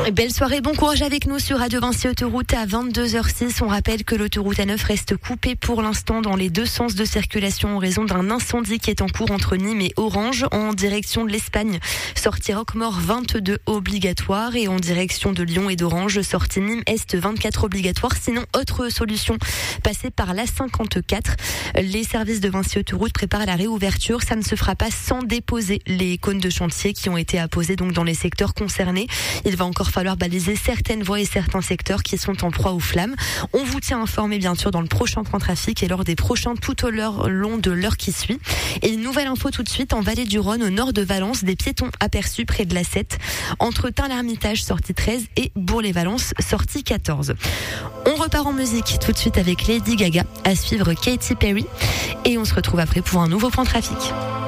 Belle soirée, bon courage avec nous sur Radio Vinci Autoroute à 22h06. On rappelle que l'autoroute A9 reste coupée pour l'instant dans les deux sens de circulation en raison d'un incendie qui est en cours entre Nîmes et Orange en direction de l'Espagne. Sortie Roquemort 22 obligatoire et en direction de Lyon et d'Orange, sortie Nîmes Est 24 obligatoire. Sinon, autre solution, passer par l'A54. Les services de Vinci Autoroute préparent la réouverture. Ça ne se fera pas sans déposer les cônes de chantier qui ont été apposés donc dans les secteurs concernés. Il va encore falloir baliser certaines voies et certains secteurs qui sont en proie aux flammes. On vous tient informé bien sûr dans le prochain point trafic et lors des prochains tout au long de l'heure qui suit. Et une nouvelle info tout de suite en vallée du Rhône au nord de Valence, des piétons aperçus près de la 7 entre Tain-l'Hermitage sortie 13 et Bourg-les-Valences sortie 14. On repart en musique tout de suite avec Lady Gaga, à suivre Katy Perry et on se retrouve après pour un nouveau point trafic.